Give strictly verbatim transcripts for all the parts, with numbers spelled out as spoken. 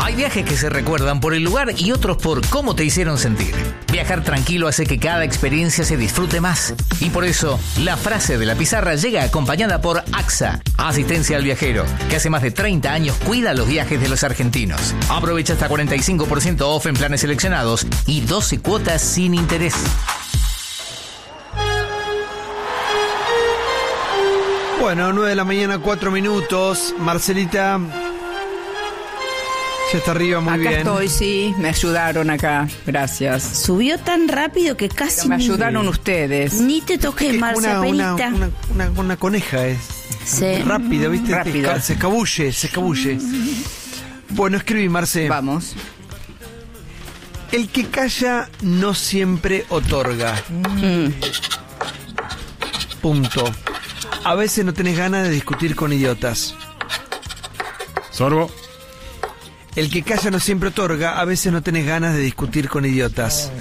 Hay viajes que se recuerdan por el lugar y otros por cómo te hicieron sentir. Viajar tranquilo hace que cada experiencia se disfrute más. Y por eso, la frase de la pizarra llega acompañada por A X A, Asistencia al Viajero, que hace más de treinta años cuida los viajes de los argentinos. Aprovecha hasta cuarenta y cinco por ciento off en planes seleccionados y doce cuotas sin interés. Bueno, nueve de la mañana, cuatro minutos. Marcelita, ya está arriba, muy acá bien. Acá estoy, sí, me ayudaron acá, gracias. Subió tan rápido que casi... Pero me ayudaron ni, ustedes. Ni te toqué, Marcelita. Una, una, una, una, una coneja es. Sí. Rápido, ¿viste? Rápido. Se escabulle, se escabulle. Bueno, escribí, Marce. Vamos. El que calla no siempre otorga. Mm. Punto. A veces no tenés ganas de discutir con idiotas. Sorbo. El que calla no siempre otorga, a veces no tenés ganas de discutir con idiotas.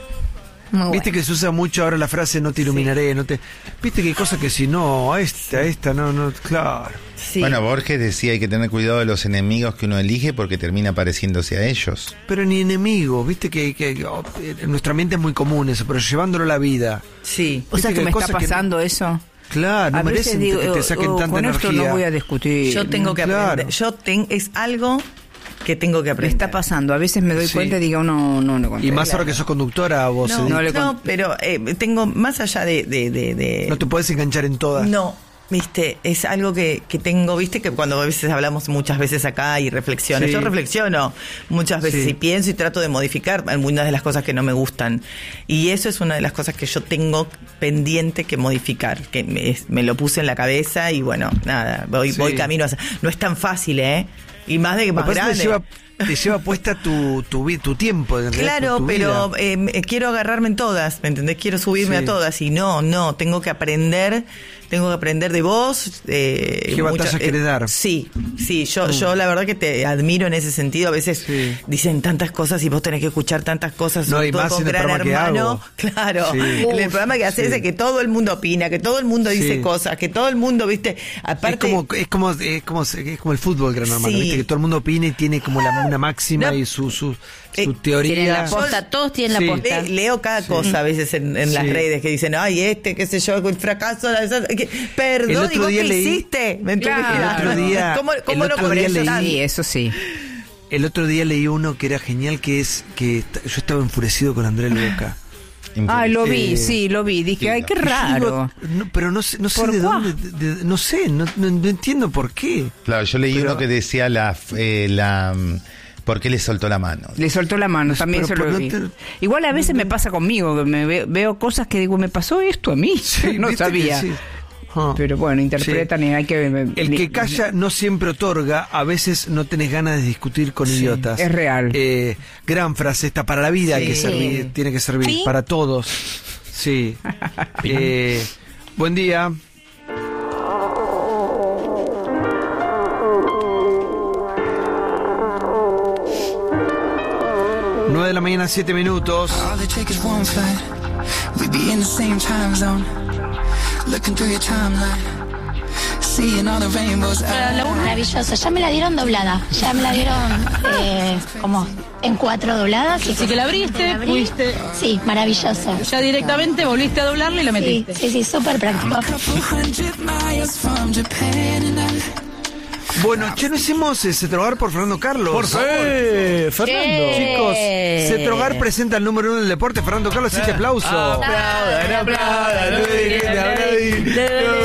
Muy Viste bueno. que se usa mucho ahora la frase no te iluminaré, sí. no te. Viste que hay cosas que si no, esta, esta, no, no, claro. Sí. Bueno, Borges decía hay que tener cuidado de los enemigos que uno elige porque termina pareciéndose a ellos. Pero ni enemigo, viste que, que oh, en nuestra mente es muy común eso, pero llevándolo a la vida. Sí. O Viste sea que, que me hay está cosas que pasando eso. Claro, no a merecen veces digo, que te saquen oh, tanta con energía. esto no voy a discutir. Yo tengo que aprender. Claro. Yo ten, es algo que tengo que Me aprender. está pasando, a veces me doy Sí. cuenta y digo, no, no, no. Y más ahora que sos conductora, vos No, Edith, no, no, le no, cont- pero eh, tengo más allá de, de, de, de te podés enganchar en todas. no, viste, es algo que, que tengo, viste, que cuando a veces hablamos muchas veces acá y reflexiono, Sí. yo reflexiono muchas veces Sí. y pienso y trato de modificar algunas de las cosas que no me gustan. Y eso es una de las cosas que yo tengo pendiente que modificar, que me, me lo puse en la cabeza y bueno, nada, voy, Sí. voy camino a... No es tan fácil, ¿eh? Y más de que más Aparte te grande. lleva, te lleva puesta tu, tu, vi- tu tiempo. en realidad, Claro, tu- tu pero vida. eh, eh, quiero agarrarme en todas, ¿me entendés? Quiero subirme Sí. a todas y no, no, tengo que aprender, tengo que aprender de vos. Eh, ¿Qué mucha- batallas querés dar? Sí, sí, yo, Mm. yo la verdad que te admiro en ese sentido. A veces Sí. dicen tantas cosas y vos tenés que escuchar tantas cosas, No, sobre y todo más con en el Gran programa que Hermano. hago. Claro, Sí. en el Uf, programa que haces sí. es que todo el mundo opina, que todo el mundo dice Sí. cosas, que todo el mundo, viste, Es aparte... como, es como, es como, es como el fútbol, Gran Hermano, Sí. viste que todo el mundo opina y tiene como la, una máxima No. y su, su, Eh, su teoría. Tienen la posta, todos tienen Sí. la posta. Le- leo cada cosa a veces en, en las Sí. redes que dicen, ay, este, qué sé yo, el fracaso, la desa- que- El perdón, otro ¿y vos día qué leí- hiciste? ¿Me entendés? Claro. El otro día- ¿Cómo, cómo el no otro día contestás? leí- Sí, eso sí. El otro día leí uno que era genial, que es que est- yo estaba enfurecido con Andrés Luca. Ay, lo vi, Eh, sí, lo vi. Dije, ay, qué Y yo digo, raro. no, pero no sé, no sé ¿Por de cuá? dónde, de- de- no sé, no, no- no entiendo por qué. Claro, yo leí Pero- uno que decía la... eh, la mm, ¿por qué le soltó la mano? Le soltó la mano, No sé, también pero se lo por vi. no te- Igual a veces me pasa conmigo, que me ve- veo cosas que digo, me pasó esto a mí. no ¿viste que sabía. sí? Ah. Pero bueno, interpretan Sí. y hay que... El que calla no siempre otorga, a veces no tenés ganas de discutir con Sí, idiotas. es real. Eh, gran frase esta, para la vida hay que Sí. servir, tiene que servir, Sí. para todos. Sí. Eh, buen día. nueve de la mañana, siete minutos. All they take is one flight. We be in the same time zone. Looking through your timeline. Seeing all the rainbows. Maravilloso, ya me la dieron doblada, ya me la dieron eh, como en cuatro dobladas. Así que la abriste, fuiste. Sí, maravilloso. Ya directamente volviste a doblarla y la Sí, metiste. sí, sí, súper práctico. A couple hundred miles from Japan and I. Bueno, che, no hicimos eh, Cetrogar por Fernando Carlos. Por favor, Fernando. Chicos, Cetrogar presenta el número uno del deporte. Fernando Carlos, este aplauso. Aplaudan, aplaudan, no dejen de hablar ahí.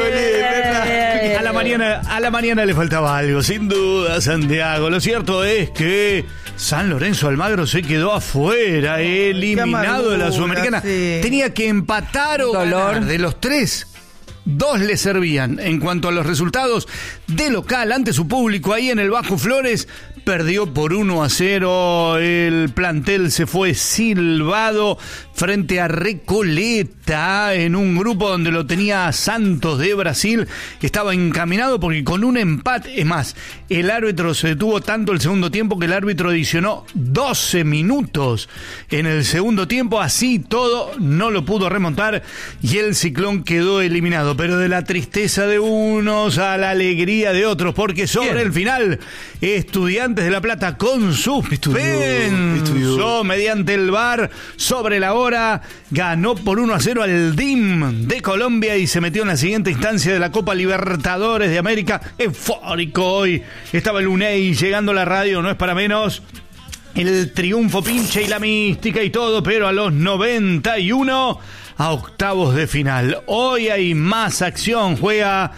A la mañana, a la mañana le faltaba algo, sin duda, Santiago. Lo cierto es que San Lorenzo Almagro se quedó afuera, eliminado de la amargura, Sudamericana. sí. Tenía que empatar o Dolor. ganar. De los tres, dos le servían. En cuanto a los resultados, de local ante su público ahí en el Bajo Flores, perdió por uno a cero. El plantel se fue silbado frente a Recoleta en un grupo donde lo tenía Santos de Brasil, que estaba encaminado porque con un empate, es más, el árbitro se detuvo tanto el segundo tiempo que el árbitro adicionó doce minutos en el segundo tiempo. Así todo no lo pudo remontar y el Ciclón quedó eliminado, pero de la tristeza de unos a la alegría de otros, porque sobre Bien. el final Estudiantes Estudiantes de La Plata con suspenso mediante el V A R sobre la hora. Ganó por uno a cero al D I M de Colombia y se metió en la siguiente instancia de la Copa Libertadores de América. Eufórico hoy. Estaba el UNEI llegando a la radio, no es para menos. El triunfo pinche y la mística y todo, pero a los noventa y uno a octavos de final. Hoy hay más acción. Juega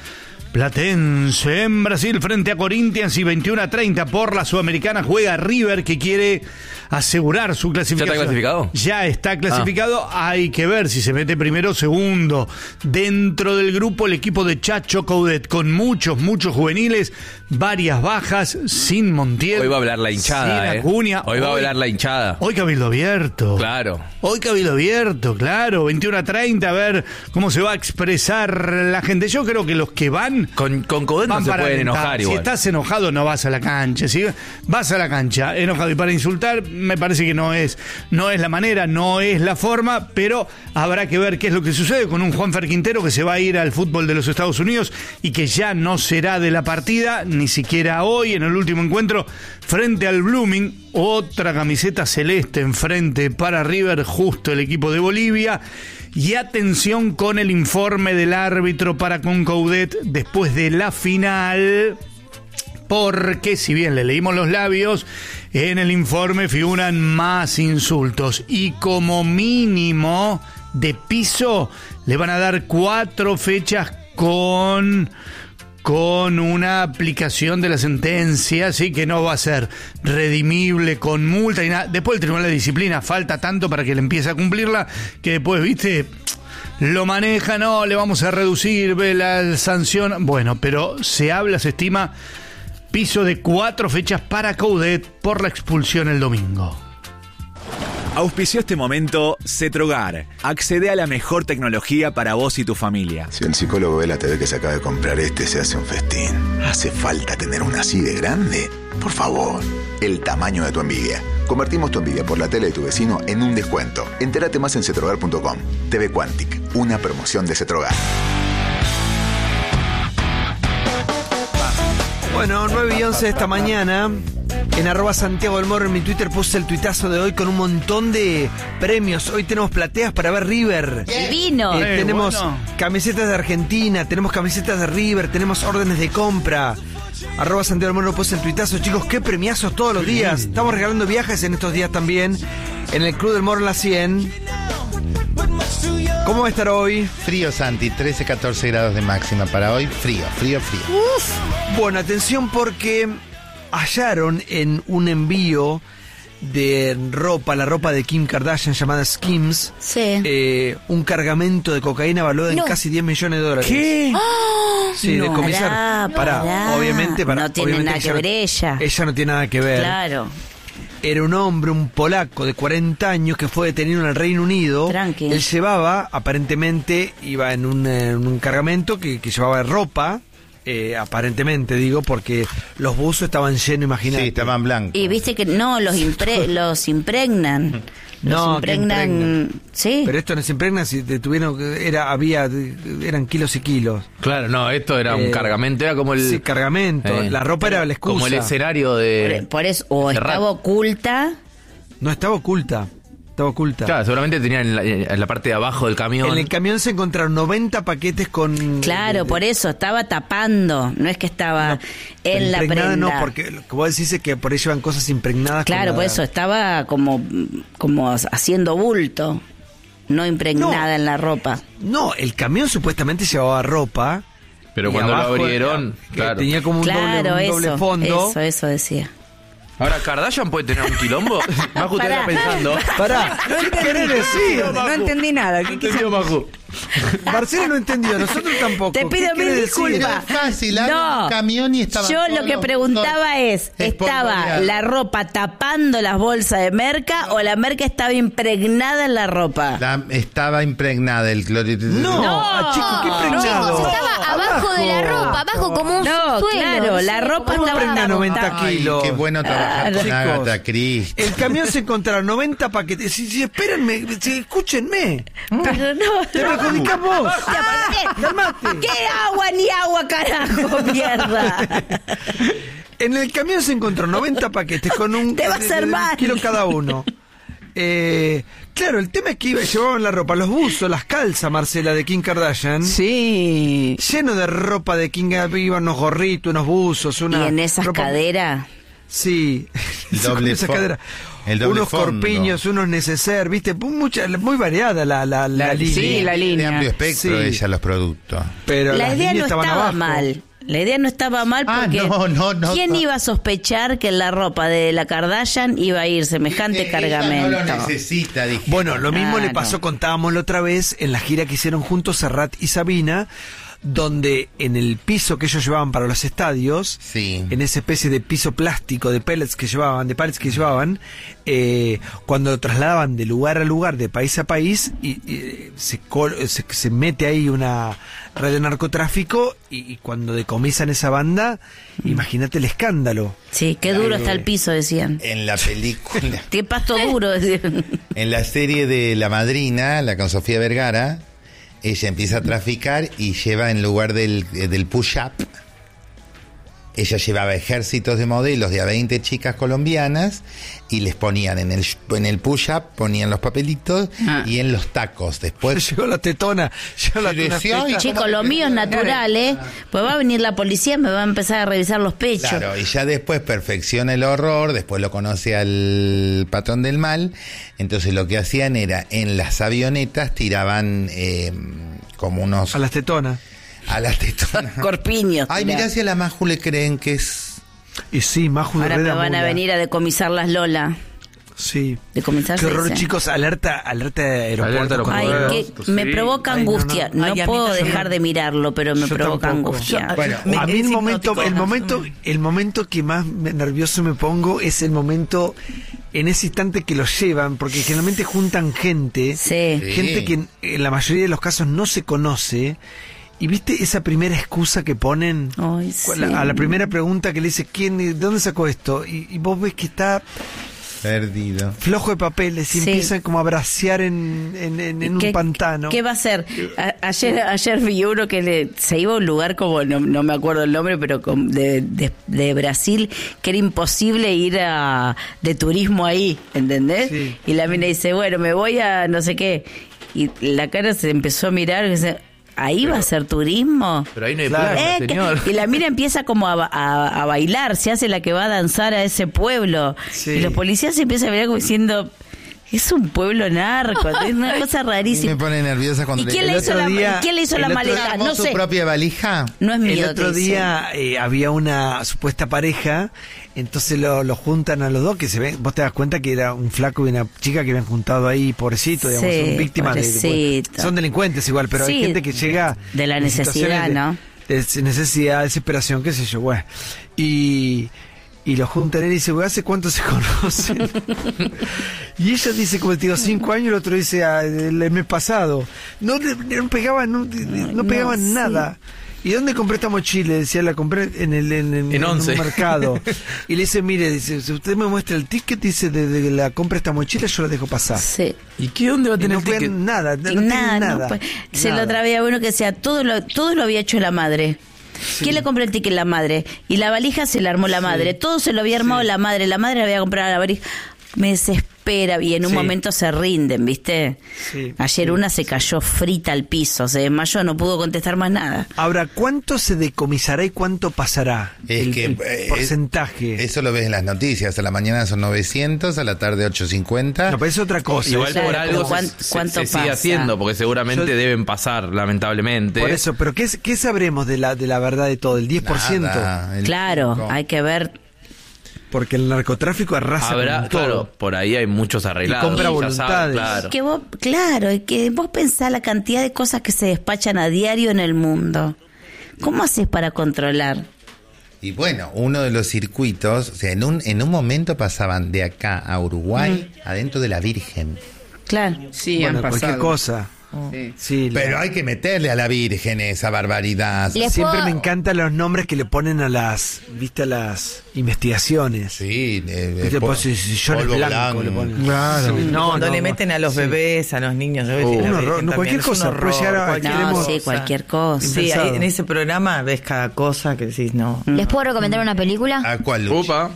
Platense en Brasil frente a Corinthians y veintiuno a treinta por la Sudamericana juega River, que quiere asegurar su clasificación. ¿Ya está clasificado? Ya está clasificado. Ah. Hay que ver si se mete primero o segundo. Dentro del grupo el equipo de Chacho Coudet con muchos, muchos juveniles, varias bajas, sin Montiel. Hoy va a hablar la hinchada, sin eh. Acuña. Hoy va a Hoy- hablar la hinchada. Hoy Cabildo Abierto. Claro. Hoy Cabildo Abierto, claro. veintiuno a treinta, a ver cómo se va a expresar la gente. Yo creo que los que van... Con, con Coudet no van se para pueden alentar. enojar Si igual. estás enojado, no vas a la cancha. Si vas a la cancha enojado y para insultar, me parece que no es, no es la manera, no es la forma, pero habrá que ver qué es lo que sucede con un Juanfer Quintero que se va a ir al fútbol de los Estados Unidos y que ya no será de la partida, ni siquiera hoy en el último encuentro frente al Blooming. Otra camiseta celeste enfrente para River, justo el equipo de Bolivia. Y atención con el informe del árbitro para con Coudet después de la final, porque si bien le leímos los labios, en el informe figuran más insultos y como mínimo de piso le van a dar cuatro fechas con... con una aplicación de la sentencia, así que no va a ser redimible con multa y nada. Después el Tribunal de Disciplina falta tanto para que le empiece a cumplirla, que después, viste, lo maneja, no, le vamos a reducir ve, la sanción. Bueno, pero se habla, se estima, piso de cuatro fechas para Coudet por la expulsión el domingo. Auspició este momento Cetrogar. Accede a la mejor tecnología para vos y tu familia. Si el psicólogo ve la T V que se acaba de comprar este, se hace un festín. ¿Hace falta tener una así de grande? Por favor, el tamaño de tu envidia. Convertimos tu envidia por la tele de tu vecino en un descuento. Entérate más en cetrogar punto com. T V Quantic, una promoción de Cetrogar. Bueno, nueve y once de esta mañana, en arroba Santiago del Morro en mi Twitter puse el tuitazo de hoy con un montón de premios. Hoy tenemos plateas para ver River. Divino. Eh, Eh, tenemos bueno. camisetas de Argentina, tenemos camisetas de River, tenemos órdenes de compra. Arroba Santiago del Morro puse el tuitazo. Chicos, qué premiazos todos los días. Estamos regalando viajes en estos días también. En el Club del Morro en la cien. ¿Cómo va a estar hoy? Frío, Santi, trece, catorce grados de máxima para hoy. Frío, frío, frío. Bueno, atención porque hallaron en un envío de ropa, la ropa de Kim Kardashian llamada Skims, Sí. eh, un cargamento de cocaína valuado No. en casi diez millones de dólares. ¿Qué? ¡Ah! Sí, de No, comisar. pará, Pará, pará. obviamente, pará, No tiene obviamente nada que no- ver ella. Ella no tiene nada que ver. Claro. Era un hombre, un polaco de cuarenta años que fue detenido en el Reino Unido. Tranqui. Él llevaba, aparentemente, iba en un, eh, en un cargamento que, que llevaba ropa, eh, aparentemente digo, porque los buzos estaban llenos, imagínate. Sí, estaban blancos. Y viste que no, los, impre- los impregnan. Los No, que impregnan. impregnan. Sí. Pero esto no se impregna si te tuvieron, era, había, eran kilos y kilos. Claro, no, esto era un Eh, cargamento, era como el... Sí, cargamento. eh, La ropa era la excusa. Como el escenario Por, de... por eso, o de estaba rap. oculta. No, estaba oculta. Estaba oculta. Claro, seguramente tenían en la, en la parte de abajo del camión. En el camión se encontraron noventa paquetes con... Claro, de- de- por eso, estaba tapando. No es que estaba en la impregnada prenda. no, porque lo que vos decís es que por ahí llevan cosas impregnadas. con Claro, la- por eso estaba como, como haciendo bulto, no impregnada No. en la ropa. No, el camión supuestamente llevaba ropa. Pero y cuando lo abajo abrieron, era- que claro. tenía como un Claro, doble, un eso, doble fondo. eso, eso decía. Ahora, ¿Kardashian puede tener un quilombo? Maju, te Pará. era pensando. Pará, ¿qué querés decir? No entendí nada. ¿Qué quiso? Entendió, Maju. Marcelo no entendió, nosotros tampoco. Te ¿Qué pido querés mil decir? disculpas. Era fácil, hago No, un camión y estaba yo todo- lo que preguntaba todo es, ¿estaba espolvoreado. la ropa tapando las bolsas de merca o la merca estaba impregnada en la ropa? La- estaba impregnada el clorito. No, No. ah, chicos, qué impregnado. Chicos, estaba abajo de la ropa, abajo como un No, suelo. claro, no la sé, ropa como ¿Cómo estaba impregna tapando. noventa Ay, kilos? qué bueno trabajar con Chicos, Agatha Christie. El camión se encontraron noventa paquetes. Si, si espérenme, si, escúchenme. Pero no, Te perjudicás vos. Ah, Calmate. ¿qué agua ni agua, carajo, mierda? En el camión se encontró noventa paquetes con un, Te va a hacer de- de un mal. kilo cada uno. Eh, claro, el tema es que iba, llevaban la ropa, los buzos, las calzas, Marcela, de Kim Kardashian. Sí. Lleno de ropa de Kim, iban unos gorritos, unos buzos, una Y en esas ropa- caderas. Sí, El con doble esa fo- cadera. el doble unos fondo. corpiños, unos neceser, viste, mucha, muy variada la, la, la, La- línea. sí, la De línea. amplio espectro Sí. ella los productos. Pero La las idea no líneas estaban estaba abajo. mal. La idea no estaba mal Ah, porque no, no, no, ¿quién no. iba a sospechar que en la ropa de la Kardashian iba a ir semejante Ella cargamento? no lo necesita, dije. Bueno, lo mismo le Claro. pasó, contábamos la otra vez, en la gira que hicieron juntos Serrat y Sabina, donde en el piso que ellos llevaban para los estadios, Sí. en esa especie de piso plástico de pellets que llevaban, de pallets que llevaban, eh, cuando lo trasladaban de lugar a lugar, de país a país, y, y se, col- se, se mete ahí una red de narcotráfico, y, y cuando decomisan esa banda, imagínate el escándalo. Sí, qué duro está el piso, decían. En la película, Qué pasto duro, decían. en la serie de La Madrina, la con Sofía Vergara, ella empieza a traficar y lleva en lugar del, eh, del push-up, ella llevaba ejércitos de modelos de a veinte chicas colombianas y les ponían en el, en el push-up, ponían los papelitos Ah. y en los tacos. Después Llegó la tetona, llegó la Sí, tetona decía, feta. "Ay, Chicos, lo mío es natural, ¿eh? Pues va a venir la policía, me va a empezar a revisar los pechos. Claro, y ya después perfecciona el horror, después lo conoce al patrón del mal, entonces lo que hacían era, en las avionetas tiraban eh, como unos... A las tetonas. A las tetonas. Corpiños. Ay, mirá. mirá si a la Maju le creen que es... Y sí, Maju de Ahora me Reda van a Mula. venir a decomisar las Lola. Sí. Decomisar Qué se horror, dice. chicos, alerta, alerta de aeropuerto. Alerta con- Ay, aeropuerto. que me Sí. provoca Ay, no, angustia. no. No, Ay, a mí puedo también. dejar de mirarlo, pero me Yo provoca tampoco. angustia. Bueno, Me- A mí el es momento, hipnótico. el momento, el momento que más me- nervioso me pongo es el momento en ese instante que los llevan, porque generalmente juntan gente, Sí. Sí. gente que en, en la mayoría de los casos no se conoce. Y viste esa primera excusa que ponen Ay, Cu- sí. la- a la primera pregunta que le dice ¿quién, de dónde sacó esto? Y, y vos ves que está Perdido. flojo de papeles y Sí. empiezan como a bracear en, en, en- en un ¿Qué- pantano. ¿Qué va a hacer? A- ayer, ayer vi uno que le, se iba a un lugar como, no, no me acuerdo el nombre, pero com- de, de, de Brasil, que era imposible ir a, de turismo ahí, ¿entendés? Sí. Y la mina dice, bueno, me voy a no sé qué. Y la cara se empezó a mirar y dice, ¿ahí va a ser turismo? Pero ahí no hay Claro. playa, Eh, que- señor. y la mina empieza como a, ba- a- a bailar, se hace la que va a danzar a ese pueblo. Sí. Y los policías se empiezan a mirar como diciendo, es un pueblo narco, es una cosa Me rarísima. pone nerviosa cuando ¿Y quién el le hizo otro la, día- ¿quién le hizo el la otro- maleta? ¿Armó No su sé. propia valija? No es mío. El otro dice. día eh, había una supuesta pareja, entonces lo, lo juntan a los dos, que se ven, vos te das cuenta que era un flaco y una chica que habían juntado ahí, pobrecito, digamos, Sí, son víctimas de, de- pobrecito. son delincuentes igual, pero Sí, hay gente que llega de la en necesidad, situaciones de- ¿no? de necesidad, desesperación, qué sé yo, bueno. Y y lo juntan él y dice, "Güey, ¿hace cuánto se conocen?" Y ella dice, como te digo, cinco años, el otro dice, "Ah, el mes pasado." No, le- no pegaban, no, no pegaban no, nada. ¿Y dónde compré esta mochila? Decía, la compré en el en, en- en Once. un mercado. Y le dice, mire, dice, si usted me muestra el ticket, dice, de, de la compra de esta mochila, yo la dejo pasar. Sí. ¿Y qué dónde va a Y tener no el ticket? pueden nada, no Y tienen nada, nada. no, pues, se Nada. lo otra vez uno que decía, todo lo, todo lo había hecho la madre. ¿Quién le compró el ticket? La madre. Y la valija se la armó la madre. Todo se lo había armado la madre. La madre le había comprado la valija. Me desespera y en un Sí. momento se rinden, ¿viste? Sí, Ayer sí. una se cayó frita al piso, se desmayó, no pudo contestar más nada. Ahora, ¿cuánto se decomisará y cuánto pasará? Es el, que, el eh, porcentaje. Eso lo ves en las noticias. A la mañana son novecientos, a la tarde ochocientos cincuenta. No, pero es otra cosa. Igual es- por Claro, algo pero se, ¿cuán- se- cuánto se sigue pasa? haciendo, porque seguramente Yo- deben pasar, lamentablemente. Por eso, pero ¿qué, ¿qué sabremos de la de la verdad de todo? ¿El diez por ciento? Nada, el Claro, cinco. hay que ver. Porque el narcotráfico arrasa Habrá, con todo. claro, por ahí hay muchos arreglados. Y compra ya voluntades. saben, claro. Que vos, claro, y que vos pensás la cantidad de cosas que se despachan a diario en el mundo. ¿Cómo haces para controlar? Y bueno, uno de los circuitos, o sea, en un, en un momento pasaban de acá a Uruguay, adentro de la Virgen. Claro. Sí, Bueno, han cualquier pasado. cosa. Sí. Sí, la- Pero hay que meterle a la Virgen esa barbaridad. Les Siempre puedo- me encantan los nombres que le ponen a las, viste, a las investigaciones. Sí, eh, Viste, po- pues, si- si John polvo blanco blanco. le ponen. Claro. Sí, no, Cuando no, le no. meten a los Sí. bebés, a los niños, debe Oh, ser la un horror, Virgen no, también, cualquier es un cosa, horror, puede llegar a- cualquier No, queremos- sí, cualquier cosa. Sí, ahí, Impensado. en ese programa ves cada cosa que decís, no. ¿Les puedo recomendar una película? ¿A cuál, Luchi? Upa.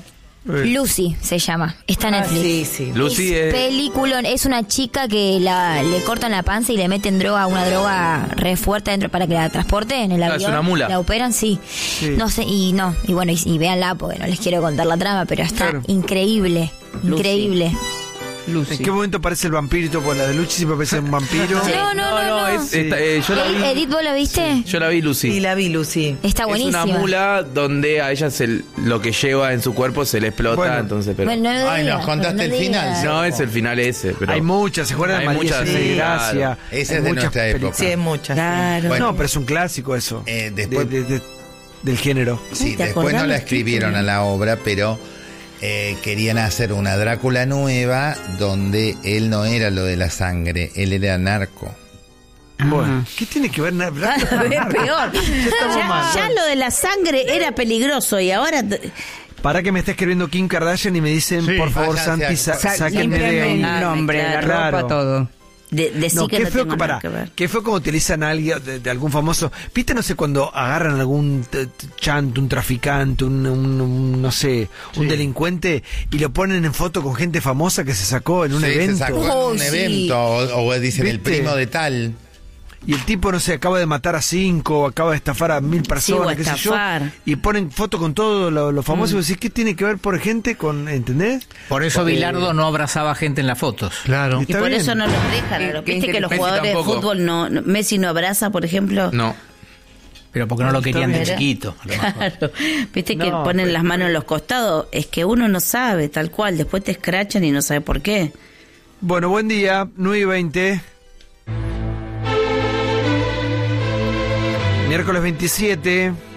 Lucy se llama. Está en Ah, Netflix. sí, sí. Lucy es es... peliculón. Es una chica que la, le cortan la panza y le meten droga, una droga re fuerte dentro para que la transporte en el Ah, es avión. una mula. La operan, sí. No sé, y no, y bueno, y, y véanla porque no les quiero contar la trama, pero está Claro. increíble. Lucy. Increíble. Lucy. ¿En qué momento aparece el vampirito? Pues la de Luchi siempre aparece un vampiro. No, no, no, no. es, esta- eh, yo la Ed- vi. Edith, ¿vos la viste? Yo la vi, Lucy. Sí, la vi, Lucy. Está buenísima. Es una mula donde a ella se, lo que lleva en su cuerpo se le explota, Bueno. entonces, pero... Bueno, no Ay, digas, nos contaste no el digas. final. No, es el final ese, pero... Hay muchas, ¿se acuerdan de Hay María muchas, Llena de sí, Gracia? claro. Esa Hay es de muchas nuestra época. películas. Sí, hay muchas. sí. Claro. Bueno. No, pero es un clásico eso. Eh, después- De- de- de- del género. Sí, ¿te después acordás no la los escribieron títulos? a la obra, pero eh, querían hacer una Drácula nueva donde él no era lo de la sangre, él era narco. Bueno, ¿qué tiene que ver? na- Es peor. estamos Ya, mal. ya lo de la sangre era peligroso y ahora... Para que me está escribiendo Kim Kardashian y me dicen, Sí, por favor, váyanse Santi, a- sa- Sa- sáquenme de límpiame ahí. el nombre, la Claro. ropa, todo. De, decí No, que qué no feo, tengo pará, nada que ver. qué feo como utilizan a alguien de, de algún famoso. ¿Viste, no sé, cuando agarran a algún t- t- chanto, un traficante, un, un- un, no sé, un delincuente y lo ponen en foto con gente famosa que se sacó en un Sí, evento? se sacó en Oh, un sí. evento, o, o dicen el ¿Viste? primo de tal. Y el tipo, no sé, acaba de matar a cinco, acaba de estafar a mil personas, o qué sé yo. estafar. Y ponen foto con todo lo, lo famoso. Mm. Y vos decís, ¿qué tiene que ver por gente con, ¿entendés? Por eso Porque- Bilardo no abrazaba gente en las fotos. Claro. Y Está por bien. eso no los dejan. Qué- ¿no? qué ¿Viste que los Messi jugadores de tampoco. fútbol no, no- Messi no abraza, por ejemplo? No. Pero porque no lo querían de Pero- chiquito. a lo mejor. Claro. Viste que No, ponen pero- las manos en los costados. Es que uno no sabe, tal cual. Después te escrachan y no sabe por qué. Bueno, buen día, nueve y veinte. Miércoles veintisiete.